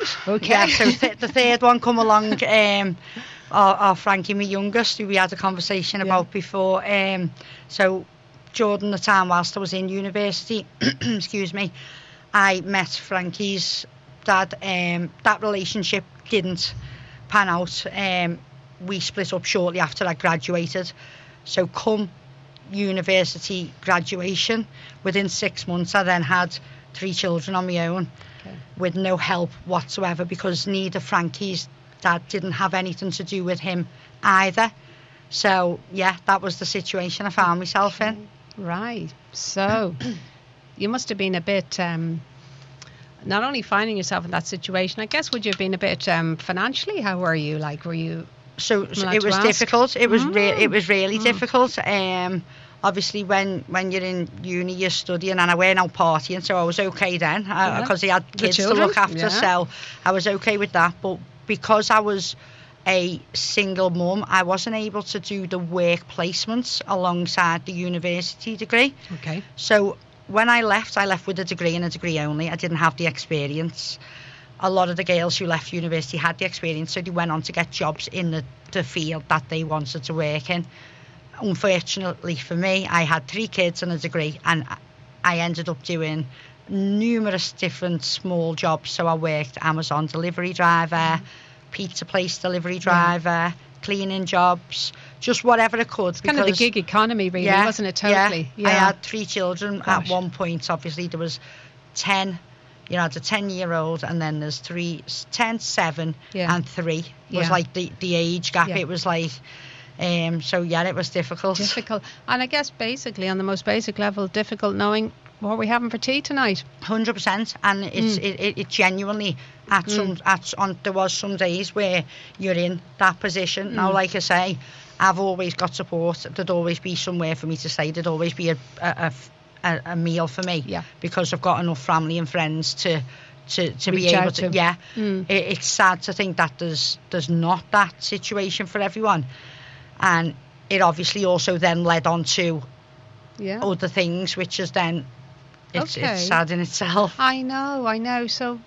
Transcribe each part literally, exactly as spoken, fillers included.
Okay. Yeah, so th- the third one come along, um, our, our Frankie, my youngest, who we had a conversation Yeah. about before. Um, so during the time whilst I was in university, excuse me, I met Frankie's dad. Um, that relationship didn't pan out. Um, we split up shortly after I graduated. So come university graduation, within six months I then had three children on my own. Okay. With no help whatsoever, because neither Frankie's dad didn't have anything to do with him either. So yeah, that was the situation I found myself in. Right. So you must have been a bit um not only finding yourself in that situation, I guess, would you have been a bit um financially, how were you, like were you So, so allowed it to was ask? difficult. It was Mm. re- it was really Mm. difficult. Um, obviously, when, when you're in uni, you're studying, and I went out partying, so I was okay then, because Yeah. I had The kids to children, look after. yeah. So I was okay with that. But because I was a single mum, I wasn't able to do the work placements alongside the university degree. Okay. So when I left, I left with a degree and a degree only. I didn't have the experience. A lot of the girls who left university had the experience, so they went on to get jobs in the, the field that they wanted to work in. Unfortunately for me, I had three kids and a degree, and I ended up doing numerous different small jobs. So I worked Amazon delivery driver, mm. pizza place delivery driver, yeah. cleaning jobs, just whatever I could. It's kind of the gig economy, really, yeah, wasn't it? Totally. Yeah. Yeah. I had three children. Gosh. At one point. Obviously, there was ten. You know, it's a ten-year-old, and then there's three, ten, seven, yeah. and three. It was yeah. like the, the age gap. Yeah. It was like, um, so yeah, it was difficult. Difficult. And I guess basically, on the most basic level, difficult knowing what are we having for tea tonight. one hundred percent. And it's mm. it, it, it genuinely, at mm. some, at on, there was some days where you're in that position. Mm. Now, like I say, I've always got support. There'd always be somewhere for me to stay. There'd always be a, a, a, a meal for me. Yeah. Because I've got enough family and friends to to, to be Reach able out to, to. yeah. Mm. It, it's sad to think that there's there's not that situation for everyone. And it obviously also then led on to yeah. other things, which is then, it's, okay. it's sad in itself. I know, I know. So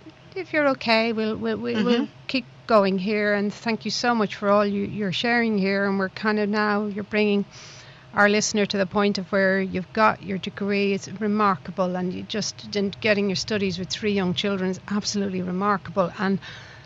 if you're okay, we'll we'll, we'll, mm-hmm. we'll keep going here. And thank you so much for all you, you're sharing here. And we're kind of now, you're bringing our listener to the point of where you've got your degree. It's remarkable, and you just didn't getting your studies with three young children is absolutely remarkable. And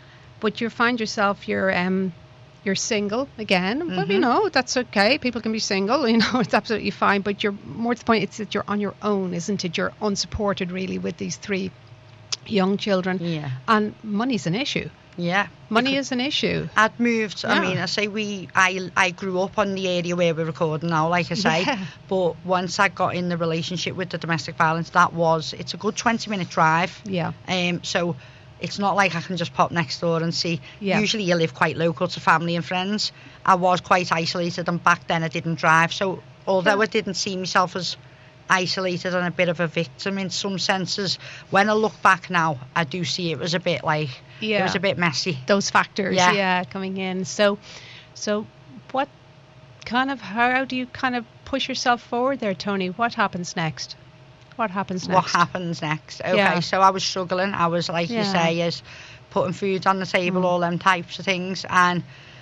but you find yourself you're um you're single again. Mm-hmm. Well, you know, that's okay. People can be single, you know, it's absolutely fine. But you're more to the point, it's that you're on your own, isn't it? You're unsupported really with these three young children. Yeah. And money's an issue. Yeah. Money is an issue. I'd moved, Yeah. I mean, I say we, I, I grew up on the area where we're recording now, like I say, Yeah. but once I got in the relationship with the domestic violence, that was, it's a good twenty minute drive. Yeah. Um. So it's not like I can just pop next door and see. Yeah. Usually you live quite local to family and friends. I was quite isolated, and back then I didn't drive. So although Sure. I didn't see myself as isolated and a bit of a victim in some senses, when I look back now, I do see it was a bit like, Yeah. it was a bit messy. Those factors, Yeah. yeah, coming in. So, so what kind of, how do you kind of push yourself forward there, Tony? What happens next? What happens next? What happens next? Okay, Yeah. so I was struggling. I was, like Yeah. you say, is putting food on the table, Mm. all them types of things. And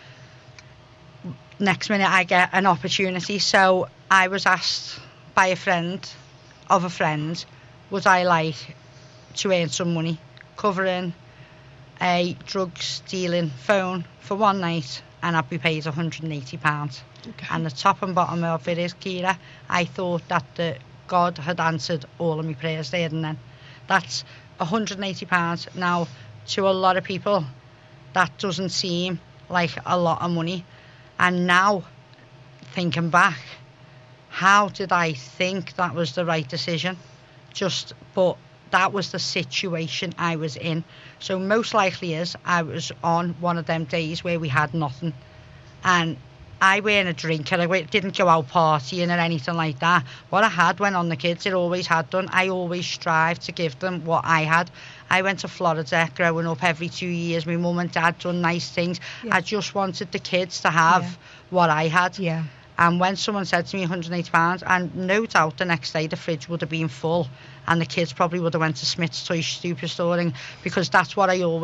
next minute I get an opportunity. So I was asked by a friend of a friend, would I like to earn some money covering a drugs dealing phone for one night, and I'd be paid one hundred eighty pounds. Okay. And the top and bottom of it is, Kira, I thought that the God had answered all of my prayers there and then. That's one hundred eighty pounds. Now, to a lot of people, that doesn't seem like a lot of money. And now, thinking back, how did I think that was the right decision? Just, but that was the situation I was in. So most likely is I was on one of them days where we had nothing. And I weren't a drinker. I didn't go out partying or anything like that. What I had went on the kids. It always had done. I always strived to give them what I had. I went to Florida growing up every two years. My mum and dad done nice things. Yeah. I just wanted the kids to have Yeah. what I had. Yeah. And when someone said to me one hundred eighty pounds, and no doubt the next day the fridge would have been full, and the kids probably would have went to Smith's Toy Superstore, and, because that's what I always